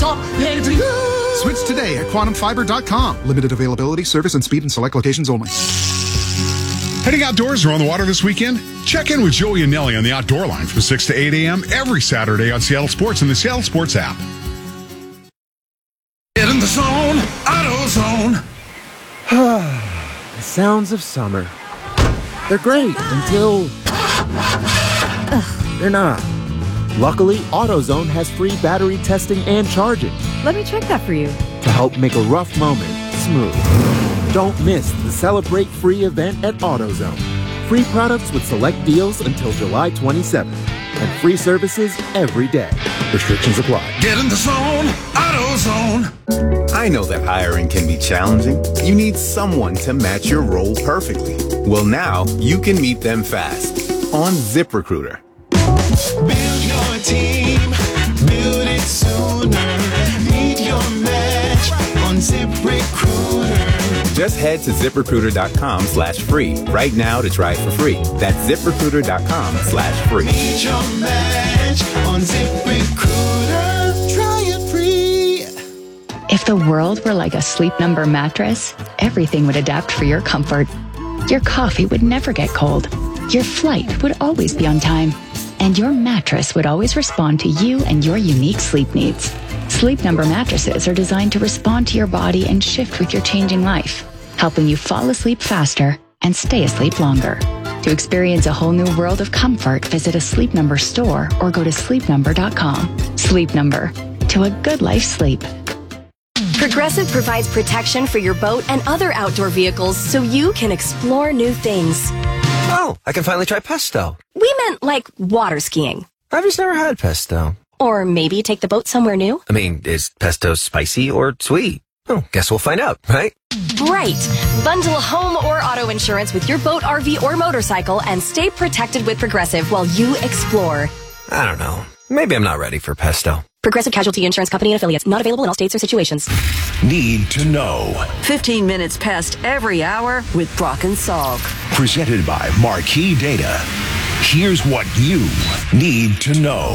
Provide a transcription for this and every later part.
Switch today at quantumfiber.com. Limited availability, service and speed in select locations only. Heading outdoors or on the water this weekend? Check in with Joey and Nelly on the Outdoor Line from 6 to 8 a.m. every Saturday on Seattle Sports and the Seattle Sports app. Get in the zone, AutoZone. The sounds of summer. They're great until they're not. Luckily, AutoZone has free battery testing and charging Let me check that for you. to help make a rough moment smooth. Don't miss the Celebrate Free event at AutoZone. Free products with select deals until July 27th. And free services every day. Restrictions apply. Get in the zone, AutoZone. I know that hiring can be challenging. You need someone to match your role perfectly. Well, now you can meet them fast on ZipRecruiter. Build your team, build it sooner. Meet your match on ZipRecruiter. Just head to ZipRecruiter.com/free right now to try it for free. That's ZipRecruiter.com/free. Meet your match on ZipRecruiter. Try it free. If the world were like a Sleep Number mattress, everything would adapt for your comfort. Your coffee would never get cold. Your flight would always be on time. And your mattress would always respond to you and your unique sleep needs. Sleep Number mattresses are designed to respond to your body and shift with your changing life, helping you fall asleep faster and stay asleep longer. To experience a whole new world of comfort, visit a Sleep Number store or go to sleepnumber.com. Sleep Number. To a good life sleep. Progressive provides protection for your boat and other outdoor vehicles so you can explore new things. Oh, I can finally try pesto. We meant like water skiing. I've just never had pesto. Or maybe take the boat somewhere new. I mean, is pesto spicy or sweet? Oh, guess we'll find out, right? Right. Bundle home or auto insurance with your boat, RV, or motorcycle and stay protected with Progressive while you explore. I don't know. Maybe I'm not ready for pesto. Progressive Casualty Insurance Company and affiliates. Not available in all states or situations. Need to know. 15 minutes past every hour with Brock and Salk. Presented by Marquee Data. Here's what you need to know.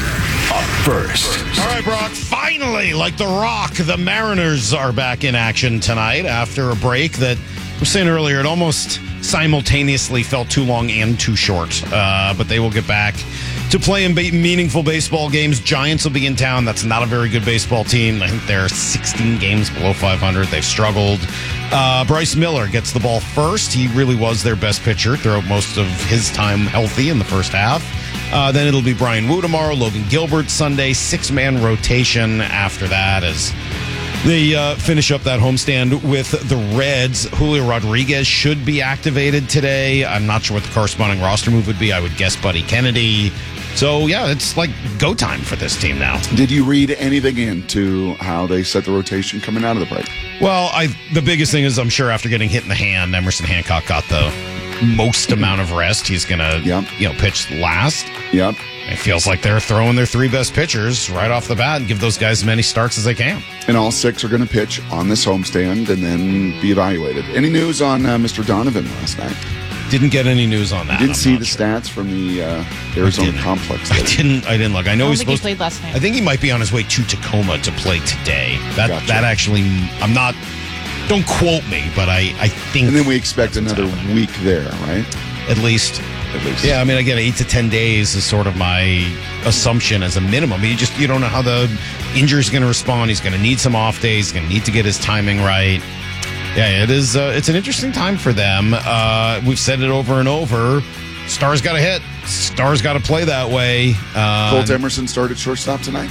Up first. All right, Brock. Finally, like The Rock, the Mariners are back in action tonight after a break that we were saying earlier, it almost simultaneously felt too long and too short. But they will get back to play in meaningful baseball games. Giants will be in town. That's not a very good baseball team. I think they're 16 games below 500. They've struggled. Bryce Miller gets the ball first. He really was their best pitcher throughout most of his time healthy in the first half. Then it'll be Brian Wu tomorrow, Logan Gilbert Sunday, 6-man rotation after that as they finish up that homestand with the Reds. Julio Rodriguez should be activated today. I'm not sure what the corresponding roster move would be. I would guess Buddy Kennedy. So, yeah, it's like go time for this team now. Did you read anything into how they set the rotation coming out of the break? Well, the biggest thing is I'm sure after getting hit in the hand, Emerson Hancock got the most amount of rest. He's going to pitch last. Yep. It feels like they're throwing their 3 best pitchers right off the bat and give those guys as many starts as they can. And all 6 are going to pitch on this homestand and then be evaluated. Any news on Mr. Donovan last night? Didn't get any news on that. You didn't see the stats from the Arizona complex. I didn't look. I know he played last night. I think he might be on his way to Tacoma to play today. That actually, I'm not. Don't quote me, but I think. And then we expect another week there, right? At least. Yeah, I mean, again, 8 to 10 days is sort of my assumption as a minimum. You don't know how the injury is going to respond. He's going to need some off days. He's going to need to get his timing right. Yeah, it is. It's an interesting time for them. We've said it over and over. Stars got to hit. Stars got to play that way. Colt Emerson started shortstop tonight.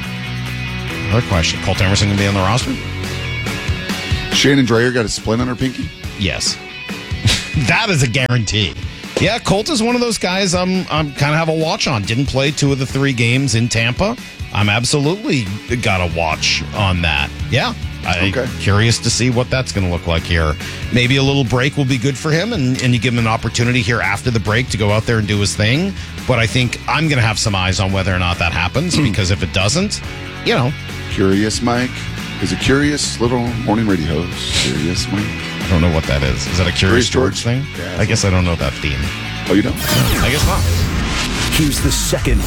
Another question. Colt Emerson going to be on the roster? Shannon Drayer got a splint on her pinky? Yes. That is a guarantee. Yeah, Colt is one of those guys I'm kind of have a watch on. Didn't play 2 of the 3 games in Tampa. I'm absolutely got a watch on that. Yeah. I'm curious to see what that's going to look like here. Maybe a little break will be good for him, and you give him an opportunity here after the break to go out there and do his thing. But I think I'm going to have some eyes on whether or not that happens, because if it doesn't, Curious Mike is a curious little morning radio host. Curious Mike. I don't know what that is. Is that a Curious George thing? Yeah, I guess I don't know that theme. Oh, you don't? I guess not. Here's the second thing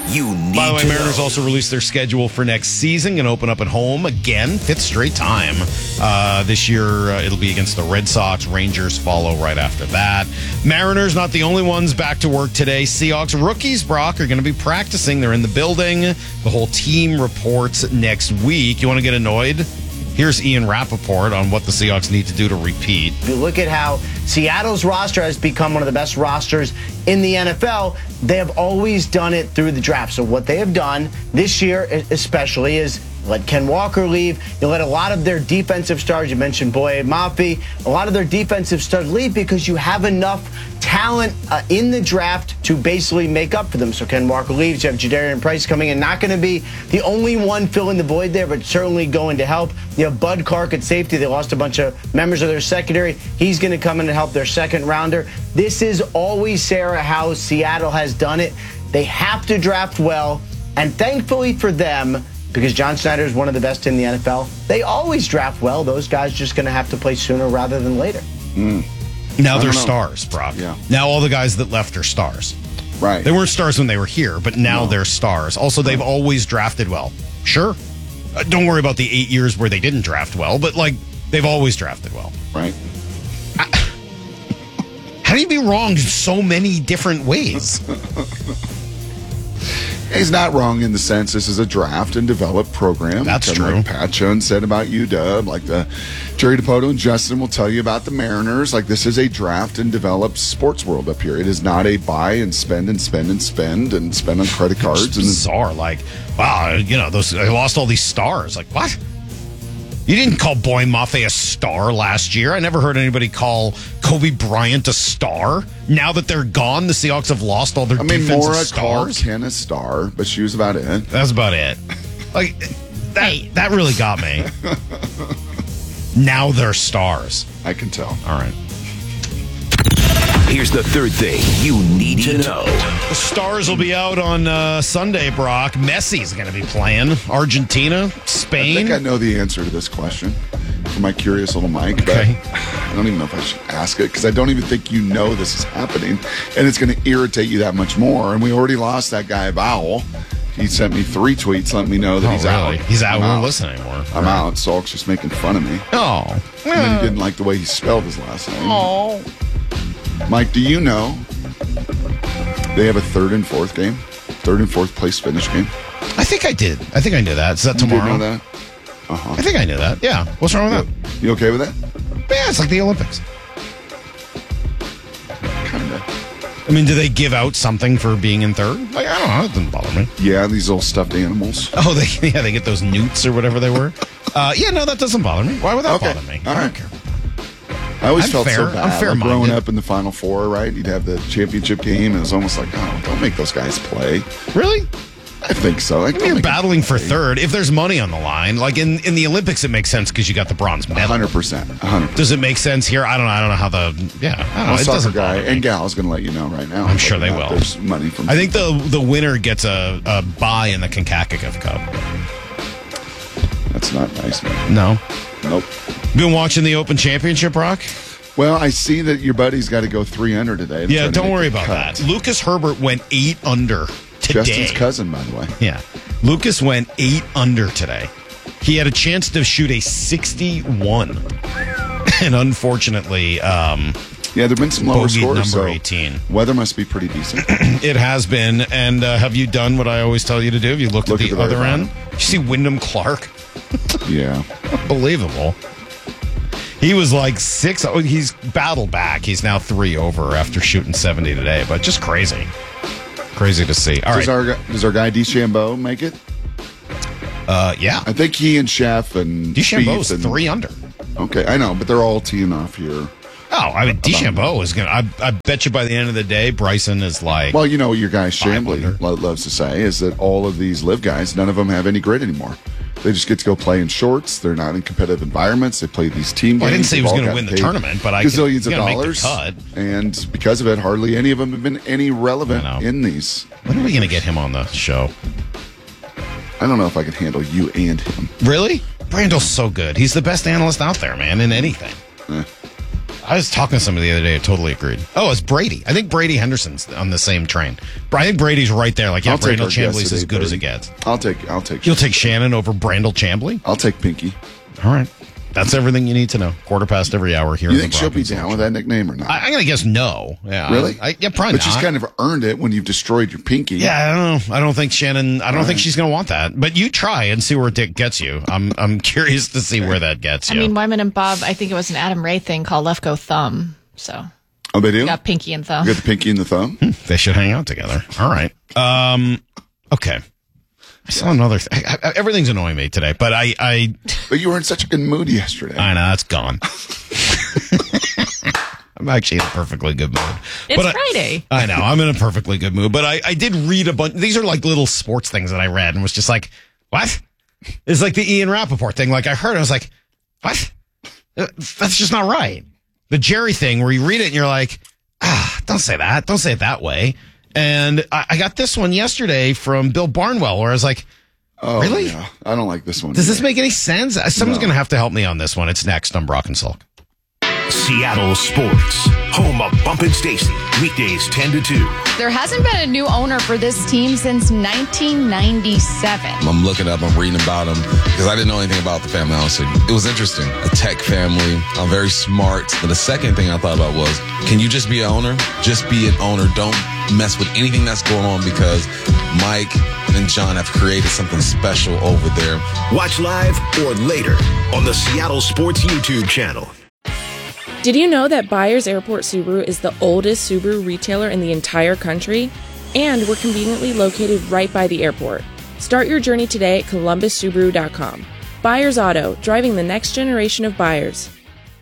you need By the way, to Mariners know. also released their schedule for next season. Going to open up at home again, 5th straight time. This year, it'll be against the Red Sox. Rangers follow right after that. Mariners, not the only ones back to work today. Seahawks rookies, Brock, are going to be practicing. They're in the building. The whole team reports next week. You want to get annoyed? Here's Ian Rappaport on what the Seahawks need to do to repeat. If you look at how Seattle's roster has become one of the best rosters in the NFL, they have always done it through the draft. So what they have done this year especially is let Ken Walker leave. You let a lot of their defensive stars, you mentioned Boye Mafe, a lot of their defensive stars leave because you have enough talent in the draft to basically make up for them. So Ken Walker leaves. You have Jadarian Price coming in. Not going to be the only one filling the void there, but certainly going to help. You have Bud Clark at safety. They lost a bunch of members of their secondary. He's going to come in and help their second rounder. This is always, Sarah, how Seattle has done it. They have to draft well, and thankfully for them, because John Schneider is one of the best in the NFL, they always draft well. Those guys just going to have to play sooner rather than later. Now they're stars, Brock. Yeah. Now all the guys that left are stars. Right. They weren't stars when they were here, but now they're stars. Also, they've always drafted well. Sure. Don't worry about the 8 years where they didn't draft well, but, they've always drafted well. Right. How do you be wrong in so many different ways? He's not wrong in the sense this is a draft and develop program. That's Kinda true. Like Pat Jones said about UW, like the Jerry DePoto and Justin will tell you about the Mariners. Like, this is a draft and develop sports world up here. It is not a buy and spend and spend and spend and spend on credit cards. It's bizarre. Wow, they lost all these stars. What? You didn't call Boye Mafe a star last year. I never heard anybody call Kobe Bryant a star. Now that they're gone, the Seahawks have lost all their defensive Maura stars. called Ken a star, but she was about it. That's about it. That really got me. Now they're stars. I can tell. All right. Here's the third thing you need to know. The Stars will be out on Sunday, Brock. Messi's going to be playing. Argentina, Spain. I think I know the answer to this question for my curious little Mike, Okay. but I don't even know if I should ask it because I don't even think you know this is happening, and it's going to irritate you that much more. And we already lost that guy, Vowel. He sent me 3 tweets letting me know that he's out. He's out. I'm We won't listen anymore. I'm out. Salk's just making fun of me. Oh. And then he didn't like the way he spelled his last name. Oh. Mike, do you know they have a third and fourth place finish game? I think I did. I think I knew that. Is that tomorrow? You did know that? Uh-huh. I think I knew that. Yeah. What's wrong with that? You okay with that? Yeah, it's like the Olympics. Kind of. I mean, do they give out something for being in third? I don't know. It doesn't bother me. Yeah, these little stuffed animals. Oh, they get those newts or whatever they were. No, that doesn't bother me. Why would that bother me? All I right. don't care. I always I'm felt fair. so bad. I'm fair-minded. Growing up in the Final Four, right? You'd have the championship game, and it was almost like, oh, don't make those guys play. Really? I think so. Like, You're battling for third. If there's money on the line, like in the Olympics, it makes sense because you got the bronze medal. 100%. 100%. Does it make sense here? I don't know how the I don't know. Well, It soccer doesn't guy bother me. and gal is going to let you know right now. I'm sure they whether or not will. There's money from. I think the winner gets a bye in the CONCACAF Cup. That's not nice, man. No. Nope. Been watching the Open Championship, Rock? Well, I see that your buddy's got to go 3 under today. Yeah, don't worry about that. Lucas Herbert went 8 under today. Justin's cousin, by the way. Yeah. Lucas went 8 under today. He had a chance to shoot a 61. And unfortunately, yeah, there have been some lower bogeyed scores. number So 18. weather must be pretty decent. It has been. And have you done what I always tell you to do? Have you looked Look at at the the other very end? You see Wyndham Clark? Yeah. Unbelievable. He was like 6. Oh, he's battled back. He's now 3 over after shooting 70 today. But just crazy. Crazy to see. All right. Does our guy DeChambeau make it? Yeah. I think he and Chef and DeChambeau's Spieth and 3 under. Okay, I know, but they're all teeing off here. Oh, I mean, DeChambeau is going to... I bet you by the end of the day, Bryson is like... Well, you know what your guy Chambly loves to say is that all of these live guys, none of them have any grit anymore. They just get to go play in shorts. They're not in competitive environments. They play these team games. Well, I didn't say he was They've going all to win got the paid tournament, but gazillions of make the dollars. cut. And because of it, hardly any of them have been any relevant in these. When are we going to get him on the show? I don't know if I can handle you and him. Really? Brandel's so good. He's the best analyst out there, man, in anything. I was talking to somebody the other day who totally agreed. Oh, it's Brady. I think Brady Henderson's on the same train. I think Brady's right there. Like, yeah, Brandel Chambly's as good as it gets. I'll take. You'll take Shannon over Brandel Chambly? I'll take Pinky. All right. That's everything you need to know. Quarter past every hour here. You think she'll be down with that nickname or not? I'm going to guess no. Yeah. Really? Yeah, probably but she's kind of earned it when you've destroyed your pinky. Yeah, I don't know. I don't think Shannon. I don't think she's going to want that. But you try and see where it gets you. I'm curious to see where that gets you. I mean, Wyman and Bob. I think it was an Adam Ray thing called Left Go Thumb. So. Oh, they do. You got pinky and thumb. You got the pinky and the thumb. They should hang out together. All right. Okay. I saw another thing. Everything's annoying me today, but But you were in such a good mood yesterday. I know, that's gone. I'm actually in a perfectly good mood. It's Friday. I know, I'm in a perfectly good mood, but I did read a bunch. These are like little sports things that I read and was just like, what? It's like the Ian Rappaport thing. Like I heard, I was like, what? That's just not right. The Jerry thing where you read it and you're like, don't say that. Don't say it that way. And I got this one yesterday from Bill Barnwell where I was like, oh, really? Yeah. I don't like this one. Does this make any sense? Someone's going to have to help me on this one. It's next on Brock and Salk. Seattle Sports, home of Bump and Stacy, weekdays 10 to 2. There hasn't been a new owner for this team since 1997. I'm looking up, I'm reading about them because I didn't know anything about the family, honestly. It was interesting. A tech family, very smart. But the second thing I thought about was, can you just be an owner? Just be an owner. Don't mess with anything that's going on because Mike and John have created something special over there. Watch live or later on the Seattle Sports YouTube channel. Did you know that Byers Airport Subaru is the oldest Subaru retailer in the entire country? And we're conveniently located right by the airport. Start your journey today at columbussubaru.com. Byers Auto, driving the next generation of buyers.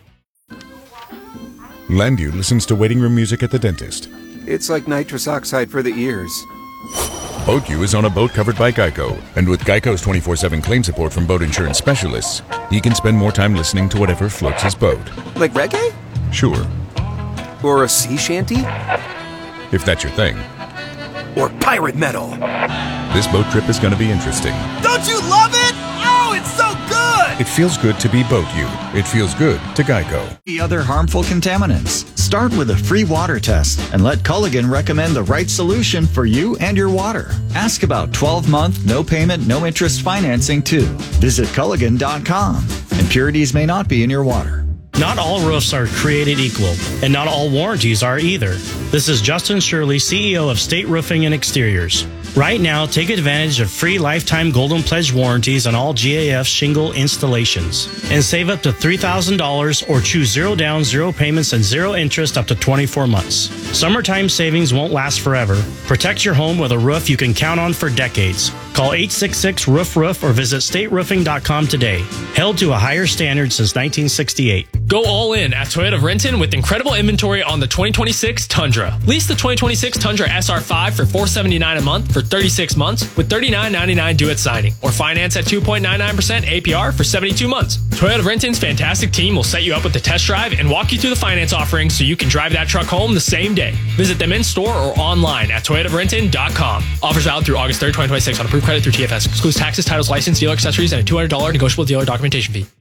Landu listens to waiting room music at the dentist. It's like nitrous oxide for the ears. BoatU is on a boat covered by Geico, and with Geico's 24/7 claim support from boat insurance specialists, he can spend more time listening to whatever floats his boat. Like reggae? Sure. Or a sea shanty? If that's your thing. Or pirate metal? This boat trip is going to be interesting. Don't you love it? Oh, it's so good! It feels good to be BoatU. It feels good to Geico. The other harmful contaminants. Start with a free water test and let Culligan recommend the right solution for you and your water. Ask about 12-month, no payment, no interest financing too. Visit Culligan.com. Impurities may not be in your water. Not all roofs are created equal, and not all warranties are either. This is Justin Shirley, CEO of State Roofing and Exteriors. Right now, take advantage of free lifetime Golden Pledge warranties on all GAF shingle installations and save up to $3,000 or choose 0 down, 0 payments, and 0 interest up to 24 months. Summertime savings won't last forever. Protect your home with a roof you can count on for decades. Call 866-ROOF-ROOF or visit stateroofing.com today. Held to a higher standard since 1968. Go all in at Toyota of Renton with incredible inventory on the 2026 Tundra. Lease the 2026 Tundra SR5 for $479 a month for 36 months with $39.99 due at signing, or finance at 2.99% APR for 72 months. Toyota of Renton's fantastic team will set you up with the test drive and walk you through the finance offering so you can drive that truck home the same day. Visit them in store or online at toyotaofrenton.com. Offers valid through August 3rd, 2026 on approved credit through TFS. Excludes taxes, titles, license, dealer accessories, and a $200 negotiable dealer documentation fee.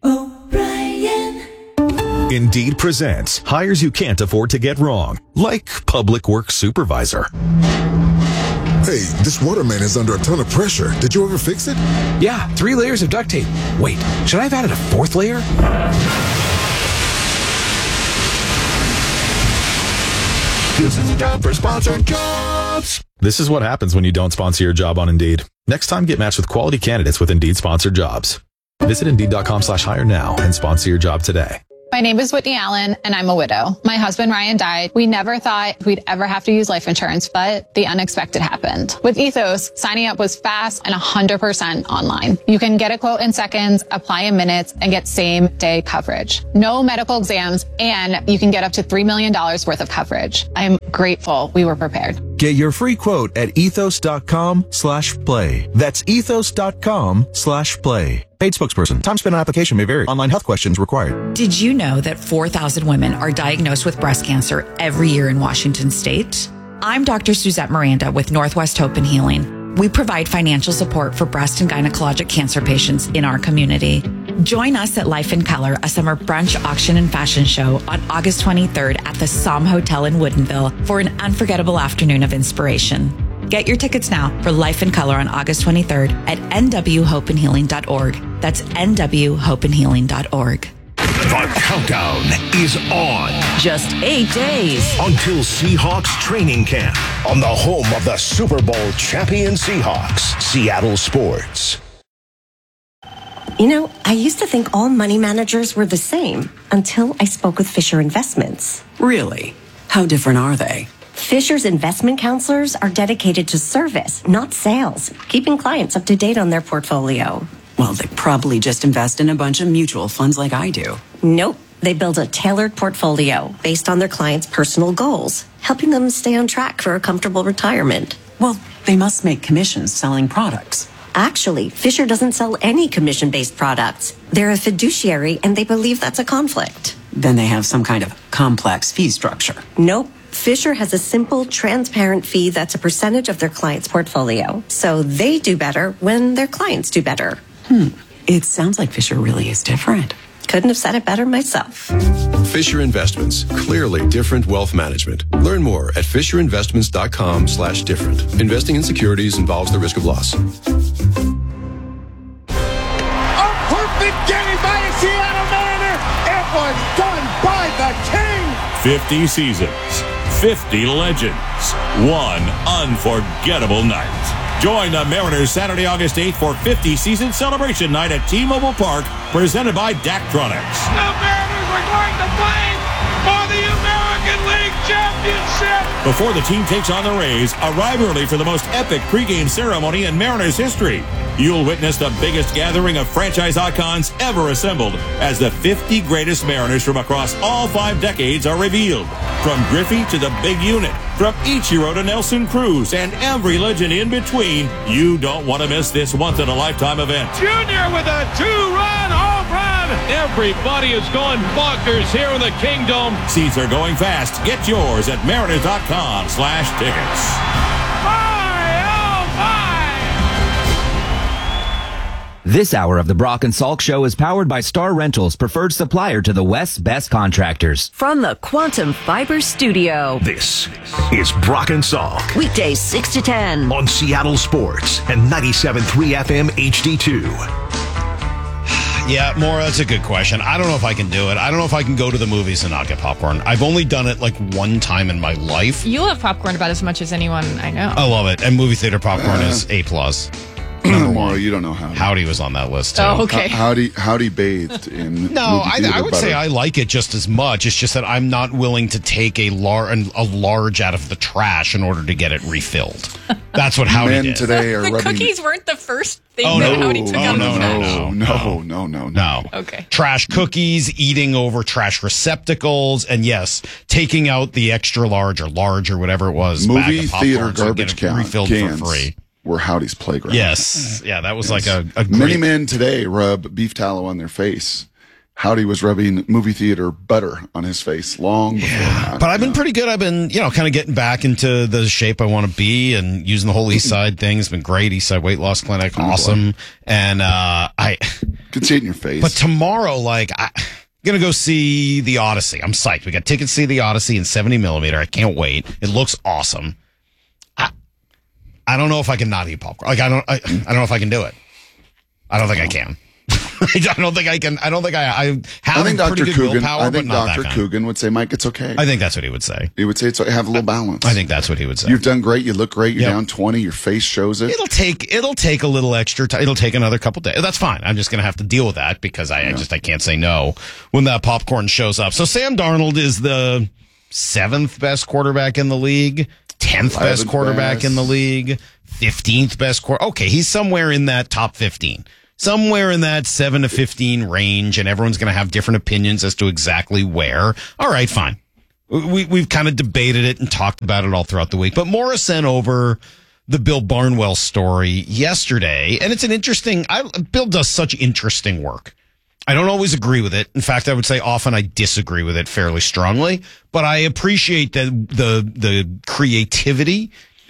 Indeed presents hires you can't afford to get wrong, like public works supervisor. Hey, this waterman is under a ton of pressure. Did you ever fix it? Yeah, 3 layers of duct tape. Wait, should I have added a 4th layer? This is time for sponsored jobs. This is what happens when you don't sponsor your job on Indeed. Next time, get matched with quality candidates with Indeed sponsored jobs. Visit Indeed.com/hire now and sponsor your job today. My name is Whitney Allen, and I'm a widow. My husband, Ryan, died. We never thought we'd ever have to use life insurance, but the unexpected happened. With Ethos, signing up was fast and 100% online. You can get a quote in seconds, apply in minutes, and get same-day coverage. No medical exams, and you can get up to $3 million worth of coverage. I'm grateful we were prepared. Get your free quote at ethos.com/play. That's ethos.com/play. Paid spokesperson. Time spent on application may vary. Online health questions required. Did you know that 4,000 women are diagnosed with breast cancer every year in Washington state? I'm Dr. Suzette Miranda with Northwest Hope and Healing. We provide financial support for breast and gynecologic cancer patients in our community. Join us at Life in Color, a summer brunch, auction, and fashion show on August 23rd at the Somme Hotel in Woodinville for an unforgettable afternoon of inspiration. Get your tickets now for Life in Color on August 23rd at nwhopeandhealing.org. That's nwhopeandhealing.org. The countdown is on. Just 8 days until Seahawks training camp on the home of the Super Bowl champion Seahawks, Seattle Sports. You know, I used to think all money managers were the same until I spoke with Fisher Investments. Really? How different are they? Fisher's investment counselors are dedicated to service, not sales, keeping clients up to date on their portfolio. Well, they probably just invest in a bunch of mutual funds like I do. Nope. They build a tailored portfolio based on their clients' personal goals, helping them stay on track for a comfortable retirement. Well, they must make commissions selling products. Actually, Fisher doesn't sell any commission-based products. They're a fiduciary, and they believe that's a conflict. Then they have some kind of complex fee structure. Nope. Fisher has a simple, transparent fee that's a percentage of their client's portfolio. So they do better when their clients do better. It sounds like Fisher really is different. Couldn't have said it better myself. Fisher Investments. Clearly different wealth management. Learn more at fisherinvestments.com/different. Investing in securities involves the risk of loss. A perfect game by a Seattle Mariner. It was done by the King. 50 seasons, 50 legends, one unforgettable night. Join the Mariners Saturday, August 8th for 50 season celebration night at T-Mobile Park, presented by Daktronics. The Mariners are going to play for the American League Championship. Before the team takes on the Rays, arrive early for the most epic pregame ceremony in Mariners history. You'll witness the biggest gathering of franchise icons ever assembled as the 50 greatest Mariners from across all 5 decades are revealed. From Griffey to the Big Unit, from Ichiro to Nelson Cruz, and every legend in between, you don't want to miss this once-in-a-lifetime event. Junior with a 2-run home run. Everybody is going bonkers here in the Kingdom. Seats are going fast. Get yours at mariners.com/tickets. This hour of the Brock and Salk Show is powered by Star Rentals, preferred supplier to the West's best contractors. From the Quantum Fiber Studio. This is Brock and Salk. Weekdays 6 to 10. On Seattle Sports and 97.3 FM HD2. Yeah, Maura, that's a good question. I don't know if I can do it. I don't know if I can go to the movies and not get popcorn. I've only done it like one time in my life. You love popcorn about as much as anyone I know. I love it. And movie theater popcorn is A+. Number Maura, one. you don't know how. Howdy was on that list, too. Oh, okay. Howdy bathed in. No, I would say I like it just as much. It's just that I'm not willing to take a large out of the trash in order to get it refilled. That's what Howdy Men did. today are The rubbing. cookies weren't the first thing Oh, that no. Howdy took out of the trash. No. Okay. Trash cookies, eating over trash receptacles, and yes, taking out the extra large or whatever it was. Movie bag of theater popcorn so garbage get it refilled cans for free. were Howdy's playground. Yes. Yeah, that was like a Many great... men today rub beef tallow on their face. Howdy was rubbing movie theater butter on his face long before that. But I've been pretty good. I've been, kind of getting back into the shape I want to be and using the whole East Side thing. It's been great. East Side Weight Loss Clinic. Awesome. And I could see it in your face. But tomorrow, I'm going to go see The Odyssey. I'm psyched. We got tickets to see The Odyssey in 70 millimeter. I can't wait. It looks awesome. I don't know if I can not eat popcorn. I don't know if I can do it. I don't think I can. I don't think I can. I don't think I have think pretty Dr. good Coogan, willpower, I think but not Dr. that kind. Coogan would say, Mike, it's okay. I think that's what he would say. He would say, have a little balance. I think that's what he would say. You've done great. You look great. You're Yep. down 20. Your face shows it. It'll take a little extra time. It'll take another couple days. That's fine. I'm just going to have to deal with that because I can't say no when that popcorn shows up. So Sam Darnold is the 7th best quarterback in the league, 10th best quarterback in the league, 15th best Okay, he's somewhere in that top 15. Somewhere in that 7 to 15 range, and everyone's going to have different opinions as to exactly where. All right, fine. We've kind of debated it and talked about it all throughout the week. But Maura sent over the Bill Barnwell story yesterday, and it's an interesting. Bill does such interesting work. I don't always agree with it. In fact, I would say often I disagree with it fairly strongly. But I appreciate the creativity. Yeah.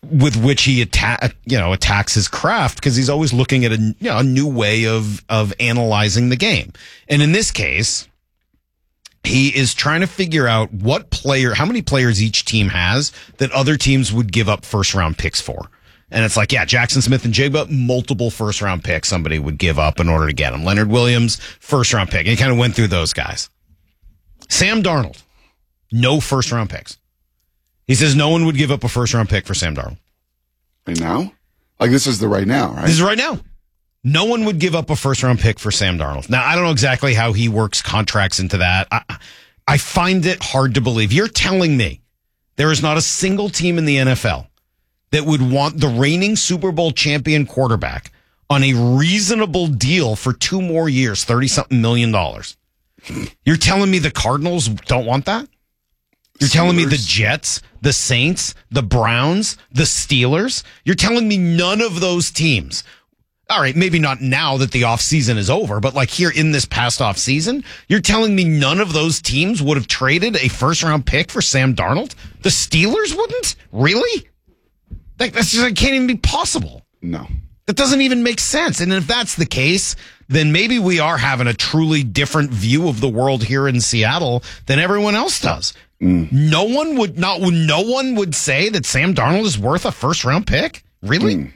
with which he attacks his craft, because he's always looking at a new way of analyzing the game. And in this case, he is trying to figure out how many players each team has that other teams would give up first round picks for. And it's like, yeah, Jackson Smith and Jigba, multiple first round picks somebody would give up in order to get him. Leonard Williams, first round pick. And he kind of went through those guys. Sam Darnold, no first round picks. He says no one would give up a first round pick for Sam Darnold. Right now? Like, this is the right now, right? This is right now. No one would give up a first round pick for Sam Darnold. Now, I don't know exactly how he works contracts into that. I find it hard to believe. You're telling me there is not a single team in the NFL that would want the reigning Super Bowl champion quarterback on a reasonable deal for 2 more years, $30-something million. You're telling me the Cardinals don't want that? You're telling me the Jets, the Saints, the Browns, the Steelers? You're telling me none of those teams, all right, maybe not now that the offseason is over, but like here in this past offseason, you're telling me none of those teams would have traded a first-round pick for Sam Darnold? The Steelers wouldn't? Really? That can't even be possible. No. That doesn't even make sense. And if that's the case, then maybe we are having a truly different view of the world here in Seattle than everyone else does. No one would say that Sam Darnold is worth a first round pick. Really?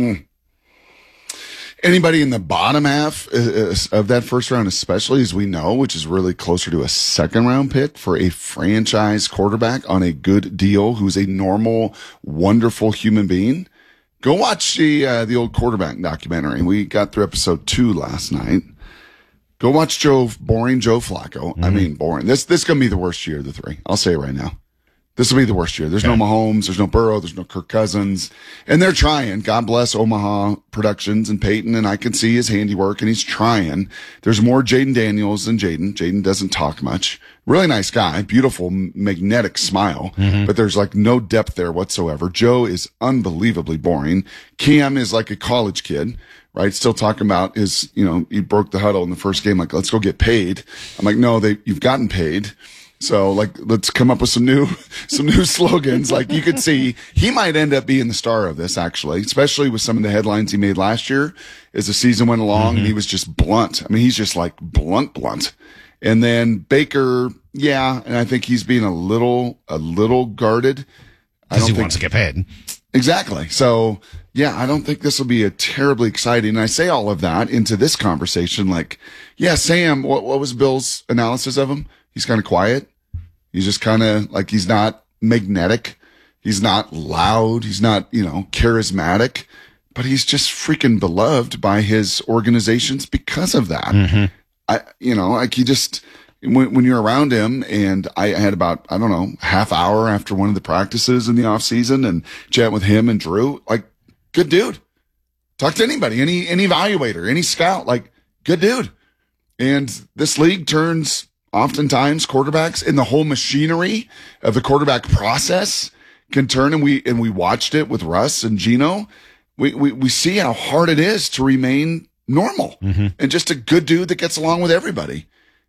Anybody in the bottom half of that first round, especially as we know, which is really closer to a second round pick for a franchise quarterback on a good deal, who's a normal, wonderful human being. Go watch the old quarterback documentary. We got through episode 2 last night. Go watch boring Joe Flacco. I mean, boring. This is going to be the worst year of the 3. I'll say it right now. This will be the worst year. There's no Mahomes. There's no Burrow. There's no Kirk Cousins. And they're trying. God bless Omaha Productions and Peyton. And I can see his handiwork, and he's trying. There's more Jaden Daniels than Jaden. Jaden doesn't talk much. Really nice guy. Beautiful, magnetic smile. But there's like no depth there whatsoever. Joe is unbelievably boring. Cam is like a college kid, right? Still talking about his, he broke the huddle in the first game. Like, let's go get paid. I'm like, no, you've gotten paid. So, like, let's come up with some new slogans. Like, you could see he might end up being the star of this, actually, especially with some of the headlines he made last year as the season went along. And he was just blunt. I mean, he's just like blunt. And then Baker, and I think he's being a little guarded. Because he wants to get paid. Exactly. So, I don't think this will be a terribly exciting. And I say all of that into this conversation. Like, Sam, what was Bill's analysis of him? He's kind of quiet. He's just kind of like, he's not magnetic. He's not loud. He's not, charismatic, but he's just freaking beloved by his organizations because of that. He just, when you're around him, and I had about, half hour after one of the practices in the off season and chat with him and Drew, like, good dude. Talk to anybody, any evaluator, any scout, like, good dude. And this league turns oftentimes quarterbacks, in the whole machinery of the quarterback process can turn, and we watched it with Russ and Gino. We see how hard it is to remain normal and just a good dude that gets along with everybody.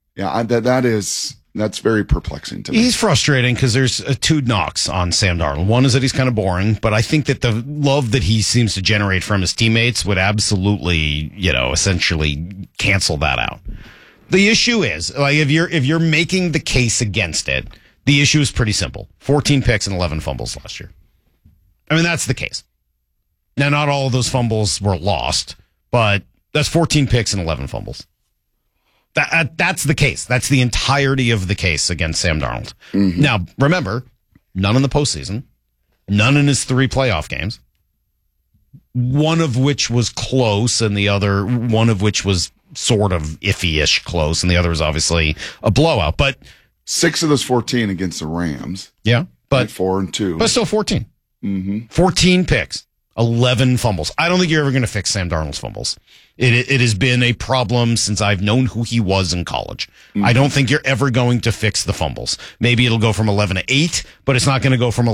That's very perplexing to me. He's frustrating because there's 2 knocks on Sam Darnold. One is that he's kind of boring, but I think that the love that he seems to generate from his teammates would absolutely, essentially cancel that out. The issue is, like, if you're making the case against it, the issue is pretty simple. 14 picks and 11 fumbles last year. I mean, that's the case. Now, not all of those fumbles were lost, but that's 14 picks and 11 fumbles. That's the case. That's the entirety of the case against Sam Darnold. Now, remember, none in the postseason, none in his 3 playoff games, one of which was close and the other one of which was sort of iffy-ish close, and the other was obviously a blowout. But 6 of those 14 against the Rams. Yeah, but 4-2. But still 14. 14 picks, 11 fumbles. I don't think you're ever going to fix Sam Darnold's fumbles. It has been a problem since I've known who he was in college. I don't think you're ever going to fix the fumbles. Maybe it'll go from 11 to 8, but it's not going to go from